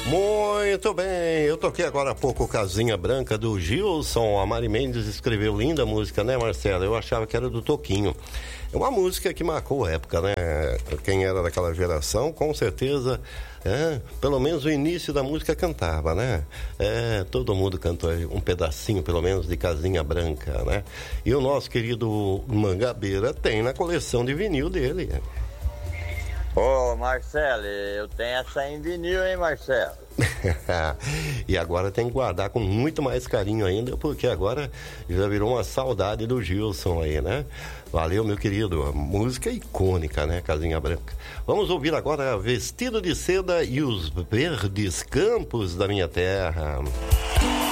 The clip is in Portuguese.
Muito bem, eu toquei agora há pouco Casinha Branca do Gilson. A Mari Mendes escreveu linda música, né, Marcelo? Eu achava que era do Toquinho. É uma música que marcou a época, né? Quem era daquela geração, com certeza, pelo menos o início da música cantava, né? Todo mundo cantou um pedacinho, pelo menos, de Casinha Branca, né? E o nosso querido Mangabeira tem na coleção de vinil dele. Ô, Marcelo, eu tenho essa em vinil, hein, Marcelo? E agora tem que guardar com muito mais carinho ainda, porque agora já virou uma saudade do Gilson aí, né? Valeu, meu querido. Música icônica, né, Casinha Branca? Vamos ouvir agora Vestido de Seda e os Verdes Campos da Minha Terra.